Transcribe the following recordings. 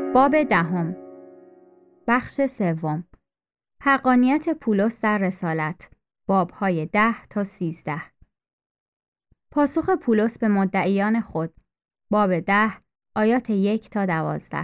باب دهم. بخش سوم. حقانیت پولس در رسالت. بابهای 10 تا 13. پاسخ پولس به مدعیان خود. باب 10 آیات 1 تا 12.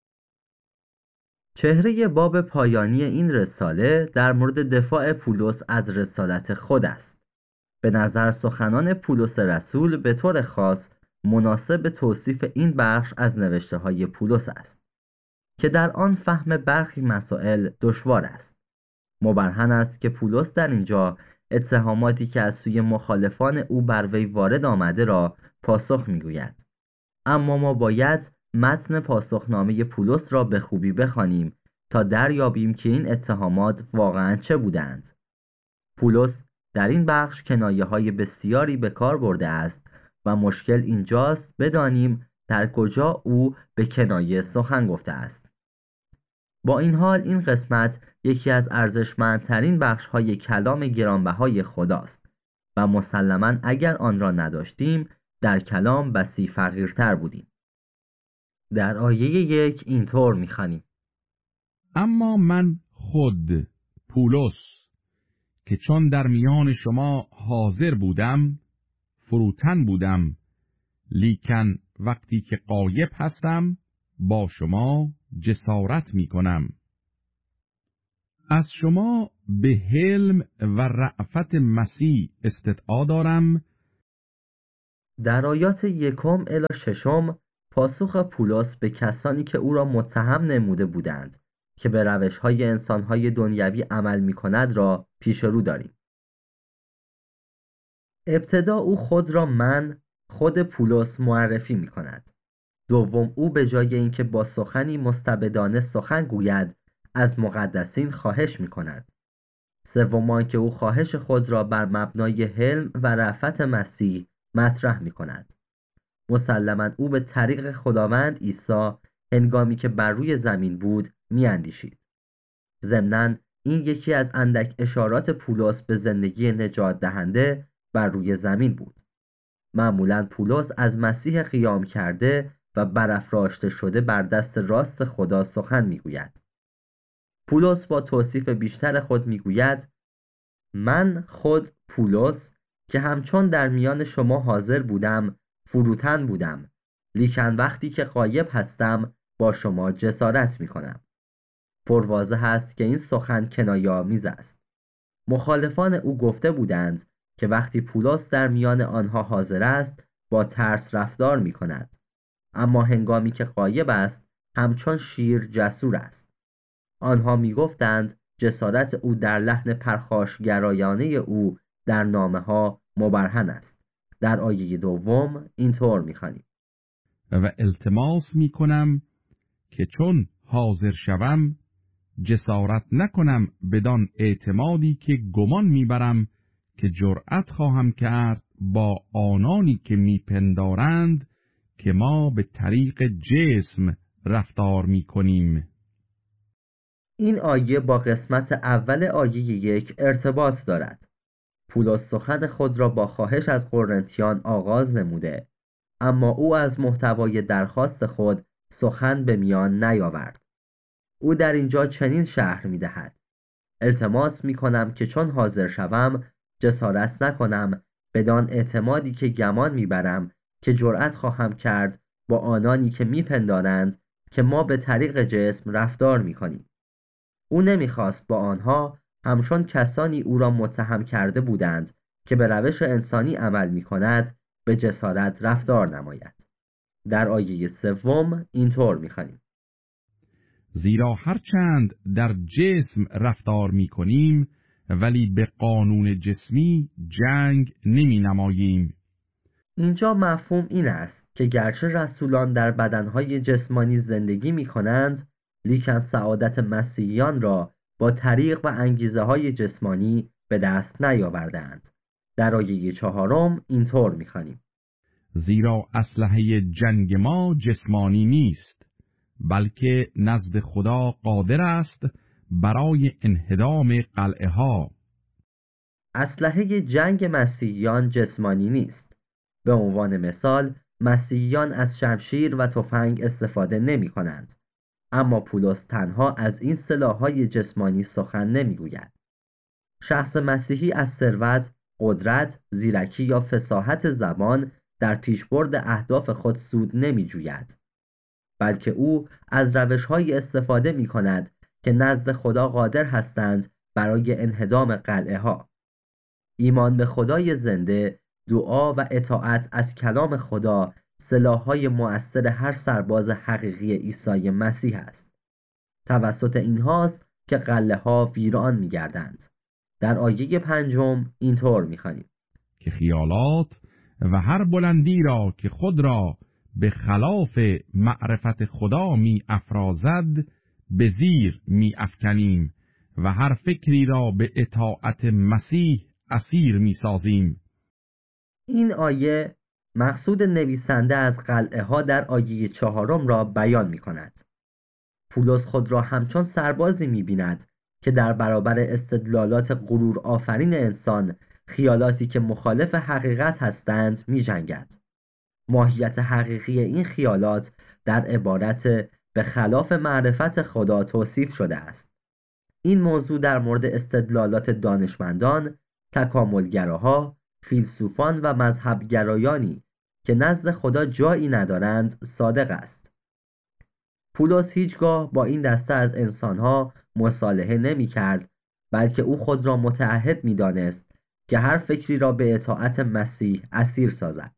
چهره باب پایانی این رساله در مورد دفاع پولس از رسالت خود است. به نظر سخنان پولس رسول به طور خاص مناسب به توصیف این بخش از نوشته‌های پولس است که در آن فهم برخی مسائل دشوار است. مبرهن است که پولس در اینجا اتهاماتی که از سوی مخالفان او بر وی وارد آمده را پاسخ می‌گوید. اما ما باید متن پاسخنامه پولس را به خوبی بخوانیم تا دریابیم که این اتهامات واقعاً چه بودند. پولس در این بخش کنایه‌های بسیاری به کار برده است و مشکل اینجاست بدانیم در کجا او به کنایه سخن گفته است. با این حال این قسمت یکی از ارزشمندترین بخش‌های کلام گرانبهای خداست و مسلماً اگر آن را نداشتیم در کلام بسی فقیرتر بودیم. در آیه 1 اینطور می‌خوانیم: اما من خود پولس که چون در میان شما حاضر بودم فروتن بودم، لیکن وقتی که غایب هستم با شما جسارت می کنم. از شما به حلم و رأفت مسیح استدعا دارم. در آیات 1 الی 6 پاسخ پولس به کسانی که او را متهم نموده بودند که به روش‌های انسان‌های دنیوی عمل می‌کند را پیش رو داریم. ابتدا او خود را خود پولس معرفی می‌کند. دوم او به جای اینکه با سخنی مستبدانه سخن گوید از مقدسین خواهش می‌کند. سوم آنکه او خواهش خود را بر مبنای حلم و رأفت مسیح مطرح می‌کند. مسلماً او به طریق خداوند عیسی هنگامی که بر روی زمین بود می‌اندیشید. ضمناً این یکی از اندک اشارات پولس به زندگی نجات دهنده بر روی زمین بود. معمولاً پولس از مسیح قیام کرده و برافراشته شده بر دست راست خدا سخن می‌گوید. پولس با توصیف بیشتر خود می‌گوید: من خود پولس که همچون در میان شما حاضر بودم فروتن بودم، لیکن وقتی که غایب هستم با شما جسارت می‌کنم. پرواضح است که این سخن کنایه‌آمیز است. مخالفان او گفته بودند که وقتی پولس در میان آنها حاضر است با ترس رفتار می‌کند، اما هنگامی که غایب است همچون شیر جسور است. آنها می‌گفتند جسارت او در لحن پرخاشگرایانه او در نامه‌ها مبرهن است. در آیه 2 اینطور می‌خوانیم: و التماس می‌کنم که چون حاضر شوم جسارت نکنم بدان اعتمادی که گمان میبرم که جرأت خواهم کرد با آنانی که میپندارند که ما به طریق جسم رفتار میکنیم. این آیه با قسمت اول آیه 1 ارتباط دارد. پولس سخن خود را با خواهش از قرنتیان آغاز نموده، اما او از محتوای درخواست خود سخن به میان نیاورد. او در اینجا چنین شرح می دهد: التماس می کنم که چون حاضر شوم جسارت نکنم بدان اعتمادی که گمان می برم که جرأت خواهم کرد با آنانی که می پندارند که ما به طریق جسم رفتار می کنیم. او نمی خواست با آنها همچون کسانی او را متهم کرده بودند که به روش انسانی عمل می کند به جسارت رفتار نماید. در آیه 3 اینطور می خوانیم: زیرا هرچند در جسم رفتار می کنیم ولی به قانون جسمی جنگ نمی نماییم. اینجا مفهوم این است که گرچه رسولان در بدنهای جسمانی زندگی می کنند، لیکن سعادت مسیحیان را با طریق و انگیزه های جسمانی به دست نیاوردند. در آیه 4 اینطور می خوانیم: زیرا اسلحه جنگ ما جسمانی نیست، بلکه نزد خدا قادر است برای انهدام قلعه ها. اسلحه جنگ مسیحیان جسمانی نیست. به عنوان مثال مسیحیان از شمشیر و تفنگ استفاده نمی کنند. اما پولس تنها از این سلاح‌های جسمانی سخن نمی‌گوید. شخص مسیحی از ثروت، قدرت، زیرکی یا فصاحت زبان در پیشبرد اهداف خود سود نمی‌جوید، بلکه او از روش‌هایی استفاده می‌کند که نزد خدا قادر هستند برای انهدام قلعه‌ها. ایمان به خدای زنده، دعا و اطاعت از کلام خدا سلاح‌های مؤثر هر سرباز حقیقی عیسی مسیح است. توسط اینهاست که قلعه‌ها ویران می‌گردند. در آیه 5 اینطور می‌خوانیم که خیالات و هر بلندی را که خود را به خلاف معرفت خدا می افرازد به زیر می افکنیم و هر فکری را به اطاعت مسیح اسیر می سازیم. این آیه مقصود نویسنده از قلعه‌ها در آیه 4 را بیان می‌کند. پولس خود را همچون سربازی می‌بیند که در برابر استدلالات غرور آفرین انسان، خیالاتی که مخالف حقیقت هستند، می‌جنگد. ماهیت حقیقی این خیالات در عبارت به خلاف معرفت خدا توصیف شده است. این موضوع در مورد استدلالات دانشمندان، تکاملگراها، فیلسوفان و مذهبگرایانی که نزد خدا جایی ندارند صادق است. پولس هیچگاه با این دسته از انسانها مصالحه نمی کرد، بلکه او خود را متعهد می دانست که هر فکری را به اطاعت مسیح اسیر سازد.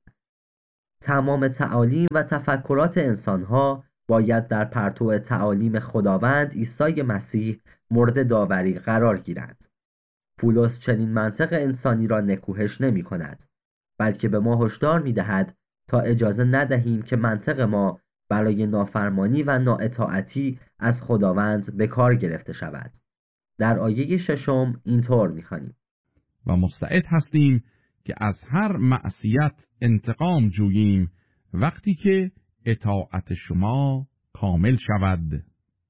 تمام تعالیم و تفکرات انسانها باید در پرتو تعالیم خداوند عیسی مسیح مورد داوری قرار گیرند. پولس چنین منطق انسانی را نکوهش نمی کند، بلکه به ما هشدار می دهد تا اجازه ندهیم که منطق ما برای نافرمانی و نااطاعتی از خداوند به کار گرفته شود. در آیه 6 اینطور می خوانیم و مستعد هستیم که از هر معصیت انتقام جوییم وقتی که اطاعت شما کامل شود.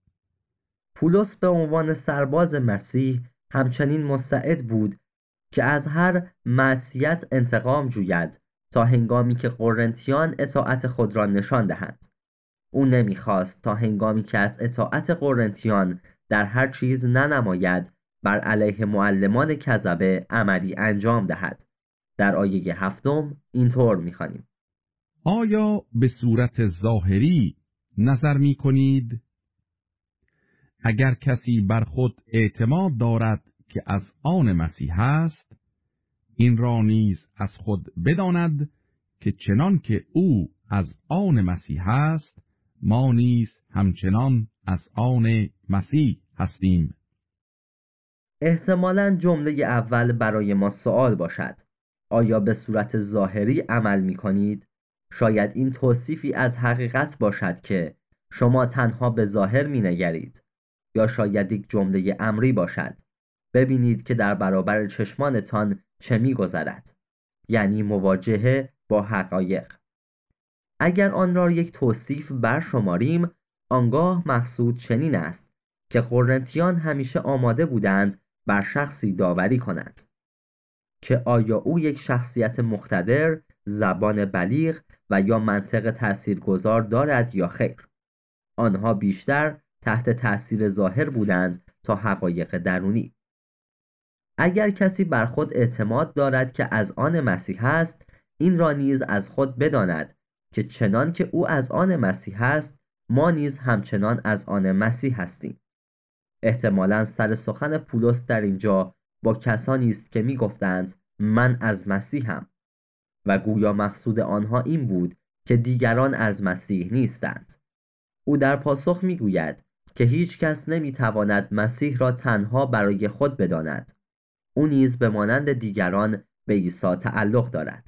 پولس به عنوان سرباز مسیح همچنین مستعد بود که از هر معصیت انتقام جوید تا هنگامی که قرنتیان اطاعت خود را نشان دهند. او نمیخواست تا هنگامی که از اطاعت قرنتیان در هر چیز ننماید بر علیه معلمان کذبه عملی انجام دهد. در آیه 7 اینطور میخوانیم آیا به صورت ظاهری نظر می کنید؟ اگر کسی بر خود اعتماد دارد که از آن مسیح است، این را نیز از خود بداند که چنان که او از آن مسیح است، ما نیز همچنان از آن مسیح هستیم. احتمالاً جمله اول برای ما سوال باشد: آیا به صورت ظاهری عمل می کنید؟ شاید این توصیفی از حقیقت باشد که شما تنها به ظاهر می نگرید، یا شاید یک جمله امری باشد: ببینید که در برابر چشمانتان چه می گذرد، یعنی مواجهه با حقایق. اگر آن را یک توصیف برشماریم، آنگاه مقصود چنین است که قرنتیان همیشه آماده بودند بر شخصی داوری کنند که آیا او یک شخصیت مقتدر، زبان بلیغ و یا منطق تاثیرگذار دارد یا خیر. آنها بیشتر تحت تأثیر ظاهر بودند تا حقایق درونی. اگر کسی بر خود اعتماد دارد که از آن مسیح است، این را نیز از خود بداند که چنان که او از آن مسیح است، ما نیز همچنان از آن مسیح هستیم. احتمالاً سر سخن پولس در اینجا با کسانی است که می گفتند من از مسیحم، و گویا مقصود آنها این بود که دیگران از مسیح نیستند. او در پاسخ می گوید که هیچ کس نمی تواند مسیح را تنها برای خود بداند. او نیز به مانند دیگران به عیسی تعلق دارد.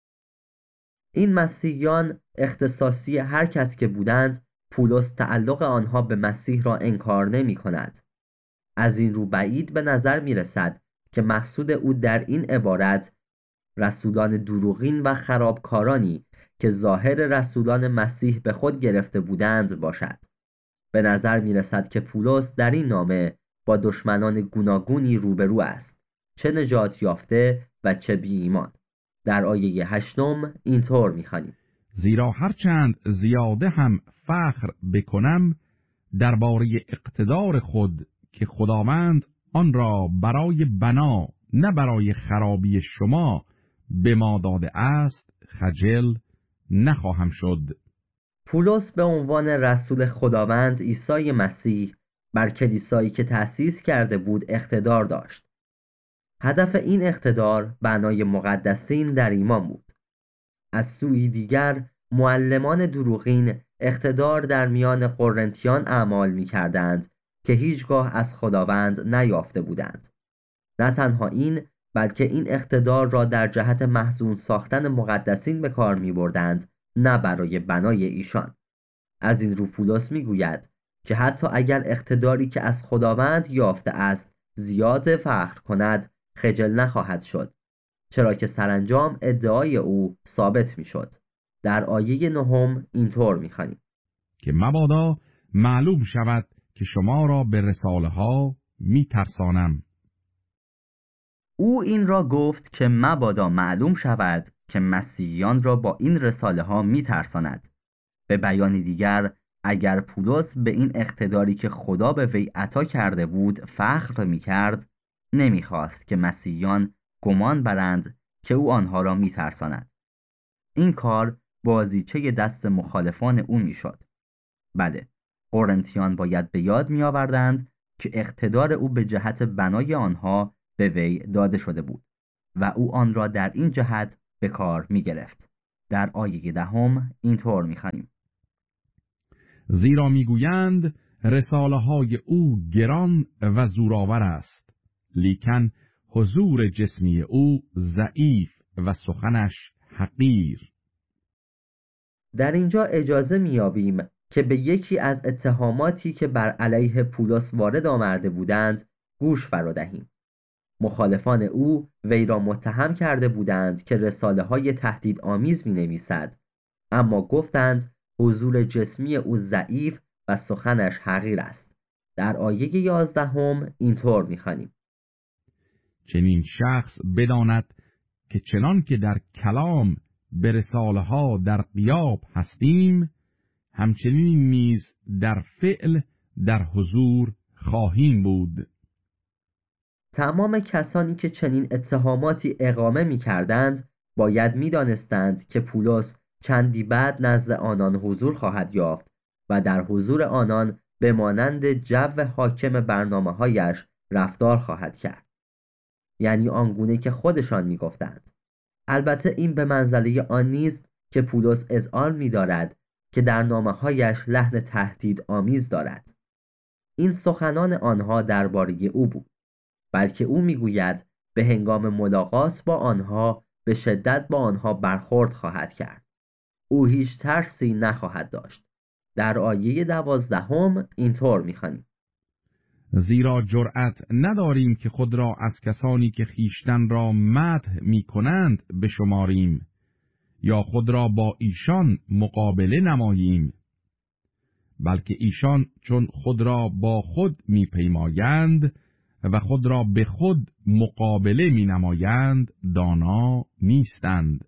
این مسیحیان اختصاصی هر کس که بودند، پولس تعلق آنها به مسیح را انکار نمی کند. از این رو بعید به نظر می رسد که مقصود او در این عبارت رسولان دروغین و خرابکارانی که ظاهر رسولان مسیح به خود گرفته بودند باشد. به نظر می رسد که پولس در این نامه با دشمنان گوناگونی روبرو است، چه نجات یافته و چه بی ایمان. در آیه 8 اینطور می خوانیم: زیرا هرچند زیاده هم فخر بکنم درباره اقتدار خود که خداوند آن را برای بنا نه برای خرابی شما به ما داده است خجل نخواهم شد. پولس به عنوان رسول خداوند عیسی مسیح بر کلیسایی که تأسیس کرده بود اقتدار داشت. هدف این اقتدار بنای مقدسین در ایمان بود. از سوی دیگر معلمان دروغین اقتدار در میان قرنتیان اعمال می کردند که هیچگاه از خداوند نیافته بودند. نه تنها این، بلکه این اقتدار را در جهت محزون ساختن مقدسین به کار می بردند، نه برای بنای ایشان. از این رو پولس می گوید که حتی اگر اقتداری که از خداوند یافته است زیاد فخر کند، خجل نخواهد شد، چرا که سرانجام ادعای او ثابت می شد. در آیه 9 اینطور می خوانیم که مبادا معلوم شود که شما را به رساله ها می ترسانم. او این را گفت که مبادا معلوم شود که مسیحیان را با این رساله ها می ترساند. به بیان دیگر، اگر پولس به این اقتداری که خدا به وی عطا کرده بود فخر می کرد، نمی خواست که مسیحیان گمان برند که او آنها را می ترساند. این کار بازیچه دست مخالفان او می شد. بله، قرنتیان باید به یاد می آوردند که اقتدار او به جهت بنای آنها به وی داده شده بود و او آن را در این جهت به کار می گرفت. در آیه 10 اینطور می خوانیم: زیرا میگویند رساله های او گران و زورآور است، لیکن حضور جسمی او ضعیف و سخنش حقیر. در اینجا اجازه می‌یابیم که به یکی از اتهاماتی که بر علیه پولس وارد آورده بودند گوش فرا دهیم. مخالفان او وی را متهم کرده بودند که رساله‌های تهدیدآمیز می‌نویسد، اما گفتند حضور جسمی او ضعیف و سخنش حقیر است. در آیه 11 اینطور می‌خوانیم: چنین شخص بداند که چنان که در کلام به رساله ها در غیاب هستیم، همچنین نیز در فعل در حضور خواهیم بود. تمام کسانی که چنین اتهاماتی اقامه می‌کردند باید می‌دانستند که پولس چندی بعد نزد آنان حضور خواهد یافت و در حضور آنان به مانند جو حاکم برنامه‌هایش رفتار خواهد کرد، یعنی آنگونه که خودشان می‌گفتند. البته این به منزله آن نیست که پولس اذعان می‌دارد که در نامه‌هایش لحن تهدید آمیز دارد. این سخنان آنها درباره او بود، بلکه او می‌گوید به هنگام ملاقات با آنها به شدت با آنها برخورد خواهد کرد. او هیچ ترسی نخواهد داشت. در آیه 12 اینطور می‌خوانیم: زیرا جرأت نداریم که خود را از کسانی که خیشتن را مدح می‌کنند بشماریم یا خود را با ایشان مقابله نماییم، بلکه ایشان چون خود را با خود می‌پیمایند و خود را به خود مقابله می‌نمایند دانا نیستند.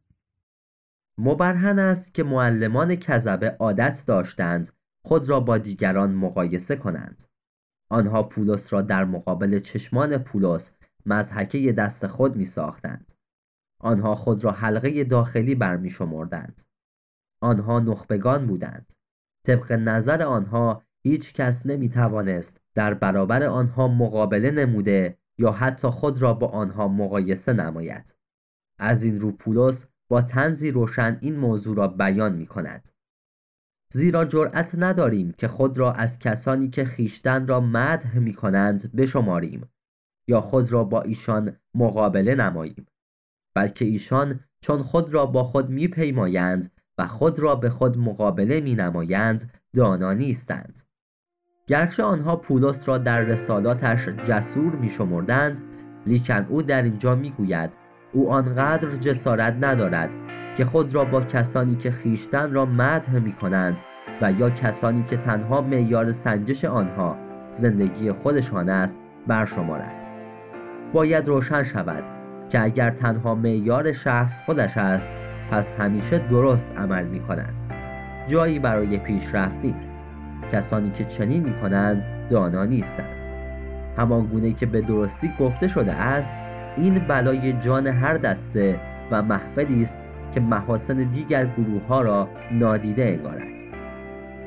مبرهن است که معلمان کذبه عادت داشتند خود را با دیگران مقایسه کنند. آنها پولس را در مقابل چشمان پولس مضحکه دست خود می ساختند. آنها خود را حلقه داخلی برمی شمردند. آنها نخبگان بودند. طبق نظر آنها هیچ کس نمی توانست در برابر آنها مقابله نموده یا حتی خود را با آنها مقایسه نماید. از این رو پولس با طنزی روشن این موضوع را بیان می کند: زیرا جرأت نداریم که خود را از کسانی که خیشتن را مدح می کنند بشماریم یا خود را با ایشان مقابله نماییم، بلکه ایشان چون خود را با خود می پیمایند و خود را به خود مقابله می نمایند دانا نیستند. گرچه آنها پولس را در رسالاتش جسور می شمردند، لیکن او در اینجا می گوید او آنقدر جسارت ندارد که خود را با کسانی که خیشتن را مدح می کنند و یا کسانی که تنها معیار سنجش آنها زندگی خودشان است برشمارد. باید روشن شود که اگر تنها معیار شخص خودش است، پس همیشه درست عمل می کند. جایی برای پیشرفت نیست. کسانی که چنین می‌کنند دانا نیستند. همان گونه‌ای که به درستی گفته شده است، این بلای جان هر دسته و محفلی است که محاسن دیگر گروه‌ها را نادیده انگارد.